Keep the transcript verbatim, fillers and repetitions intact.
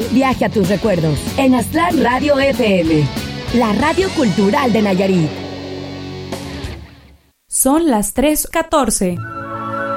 viaje a tus recuerdos en Aztlán Radio F M, la radio cultural de Nayarit. Son las tres catorce.